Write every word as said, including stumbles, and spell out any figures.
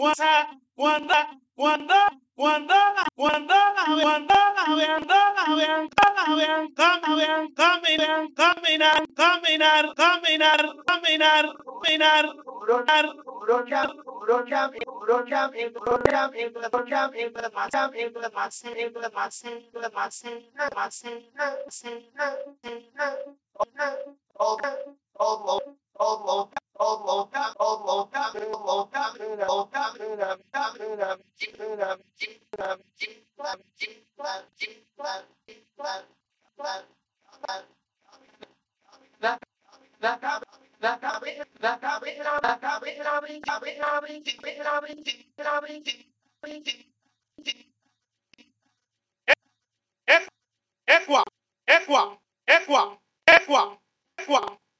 Wanda, Wanda, Wanda, Wanda, Wanda, Wanda, Wanda, caminar, caminar, caminar, caminar, caminar, caminar, caminar, brochar, brochar, brochar, brochar, brochar, implementação, implementação, implementação, implementação, implementação, Equa, equa, equa, equa, equa.